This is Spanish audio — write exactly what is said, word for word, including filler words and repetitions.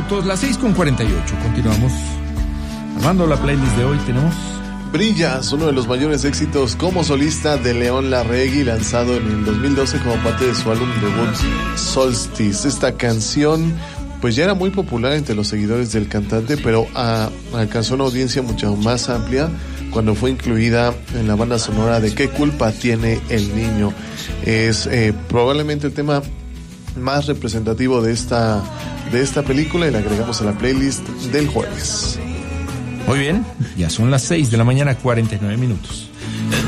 minutos, las seis con cuarenta y ocho. Continuamos armando la playlist de hoy. Tenemos Brillas, uno de los mayores éxitos como solista de León Larregui, lanzado en el dos mil doce como parte de su álbum debut Solstice. Esta canción pues ya era muy popular entre los seguidores del cantante, pero a, alcanzó una audiencia mucho más amplia cuando fue incluida en la banda sonora de ¿Qué culpa tiene el niño? Es eh, probablemente el tema más representativo de esta, de esta película, y la agregamos a la playlist del jueves. Muy bien, ya son las seis de la mañana, cuarenta y nueve minutos.